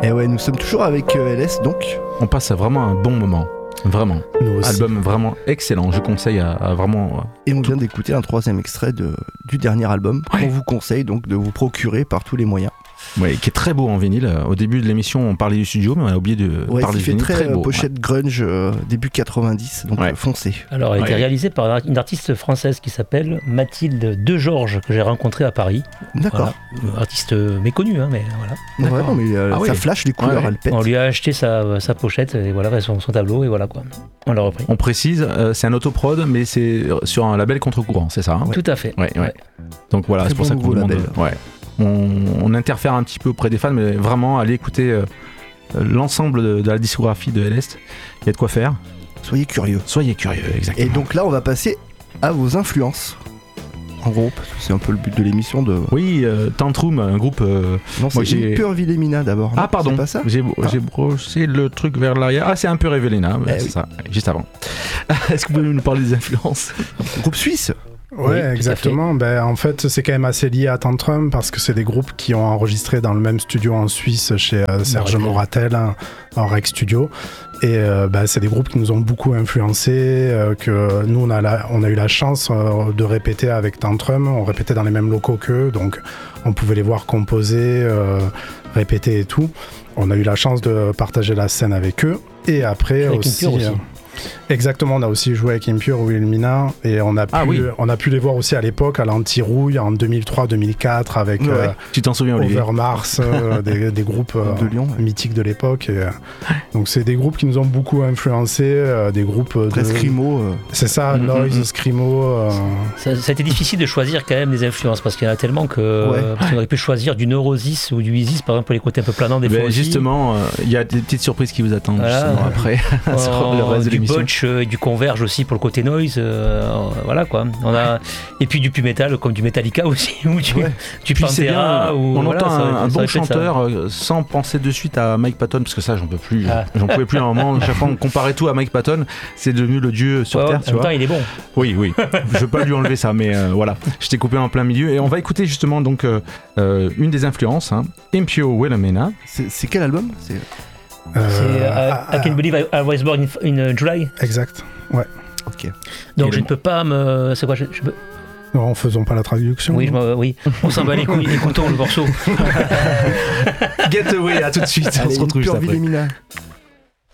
Et ouais, nous sommes toujours avec LS donc. On passe à vraiment un bon moment. Vraiment. Nous aussi. Album vraiment excellent. Je conseille à vraiment. Et on vient d'écouter un troisième extrait du dernier album qu'on vous conseille donc de vous procurer par tous les moyens. Ouais, qui est très beau en vinyle. Au début de l'émission, on parlait du studio, mais on a oublié de parler du vinyle. Très beau. Pochette grunge début 90, donc foncez. Alors, elle a été réalisée par une artiste française qui s'appelle Mathilde De Georges, que j'ai rencontrée à Paris. D'accord. Voilà. Artiste méconnue, hein, mais voilà. Ouais, non, mais ça flash les couleurs, elle pète. On lui a acheté sa pochette, et voilà, son tableau, et voilà quoi. On l'a repris. On précise, c'est un autoprod, mais c'est sur un label contre-courant, c'est ça hein Tout à fait. Ouais. Donc voilà, c'est pour ça qu'on vous demande. On interfère un petit peu auprès des fans, mais vraiment, allez écouter l'ensemble de la discographie de LS. Il y a de quoi faire. Soyez curieux, exactement. Et donc là, on va passer à vos influences. En gros, parce que c'est un peu le but de l'émission de... Oui, Tantrum, un groupe... Non, c'est Impure Vilemina d'abord. Ah, pardon, c'est pas ça j'ai broché le truc vers l'arrière. Ah, c'est Impure Vilemina, c'est ça, juste avant. Est-ce que vous pouvez nous parler des influences? Groupe suisse. Ouais, exactement. En fait, c'est quand même assez lié à Tantrum parce que c'est des groupes qui ont enregistré dans le même studio en Suisse chez Serge Moratel, en Rec Studio. Et c'est des groupes qui nous ont beaucoup influencés, que nous, on a eu la chance de répéter avec Tantrum. On répétait dans les mêmes locaux qu'eux, donc on pouvait les voir composer, répéter et tout. On a eu la chance de partager la scène avec eux. Et après avec aussi. Exactement, on a aussi joué avec Impure ou Wilhelmina et on a pu les voir aussi à l'époque à l'Anti-Rouille en 2003-2004 avec tu t'en souviens, Olivier? Overmars, des groupes de Lyon, mythiques de l'époque. Donc c'est des groupes qui nous ont beaucoup influencés, des groupes de Screamo. C'est ça, Noise, Screamo. Ça a été difficile de choisir quand même des influences parce qu'il y en a tellement que parce qu'on aurait pu choisir du Neurosis ou du Isis par exemple pour les côtés un peu planants des fois aussi. Justement, il y a des petites surprises qui vous attendent justement après sur le reste de l'émission. Du Botch et du Converge aussi pour le côté noise, voilà quoi. Et puis du metal comme du Metallica aussi où tu Pantera. On entend un bon chanteur sans penser de suite à Mike Patton parce que ça j'en peux plus. J'en pouvais plus à un moment. Chaque fois on comparait tout à Mike Patton, c'est devenu le dieu sur terre. Tu vois. Il est bon. Oui. Je veux pas lui enlever ça, mais voilà. Je t'ai coupé en plein milieu et on va écouter justement donc une des influences, Impure Wilhelmina. C'est quel album? C'est I Can't Believe I Was Born in July. Exact, ouais. Ok. Donc je ne peux pas me... C'est quoi je peux... Non, faisons pas la traduction. Oui. On s'en bat les couilles, écoutons le morceau. Get Away, à tout de suite. Allez, on se retrouve juste après. Vilemina.